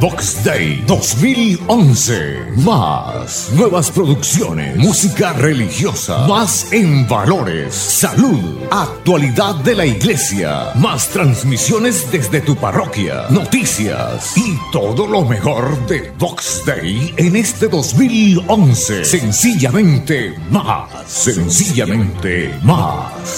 Vox Day 2011. Más nuevas producciones, música religiosa, más en valores, salud, actualidad de la iglesia, más transmisiones desde tu parroquia, noticias y todo lo mejor de Vox Day en este 2011. Sencillamente más. Sencillamente más.